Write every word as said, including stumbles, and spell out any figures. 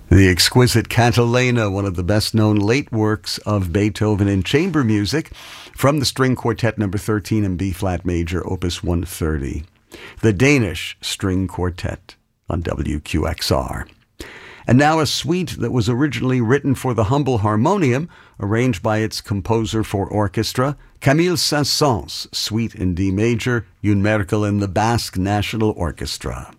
The exquisite Cantilena, one of the best-known late works of Beethoven in chamber music, from the String Quartet number thirteen in B-flat major, opus one thirty. The Danish String Quartet on W Q X R. And now a suite that was originally written for the humble harmonium, arranged by its composer for orchestra, Camille Saint-Saëns, Suite in D major, Une Merkel in the Basque National Orchestra.